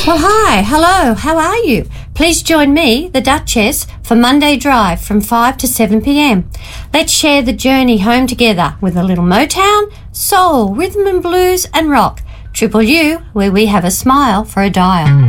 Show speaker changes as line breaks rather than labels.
Well, hi, hello, how are you? Please join me, the Duchess, for Monday Drive from 5 to 7 p.m. Let's share the journey home together with a little Motown, soul, rhythm and blues and rock. Triple U, where we have a smile for a dial.